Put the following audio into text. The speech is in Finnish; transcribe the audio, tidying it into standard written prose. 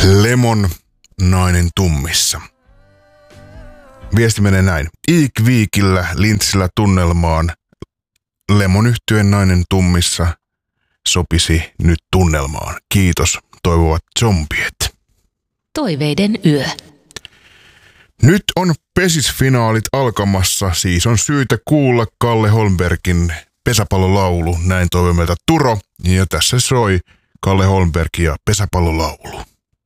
Lemon, nainen tummissa. Viesti menee näin. Iikviikillä Lintsillä tunnelmaan. Lemon yhtyeen nainen tummissa sopisi nyt tunnelmaan. Kiitos, toivovat zombiet. Toiveiden yö. Nyt on pesisfinaalit alkamassa, siis on syytä kuulla Kalle Holmbergin pesäpallolaulu. Näin toivoo meiltä Turo, ja tässä soi Kalle Holmberg ja pesäpallolaulu.